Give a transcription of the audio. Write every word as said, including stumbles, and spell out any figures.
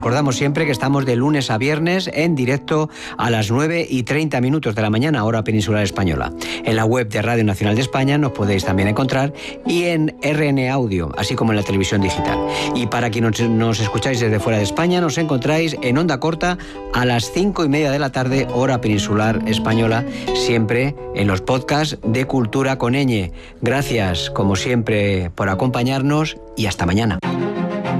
Recordamos siempre que estamos de lunes a viernes en directo a las nueve y treinta minutos de la mañana, hora peninsular española. En la web de Radio Nacional de España nos podéis también encontrar y en R N Audio, así como en la televisión digital. Y para quienes nos, nos escucháis desde fuera de España, nos encontráis en onda corta a las cinco y media de la tarde, hora peninsular española, siempre en los podcasts de Cultura con Ñ. Gracias, como siempre, por acompañarnos y hasta mañana.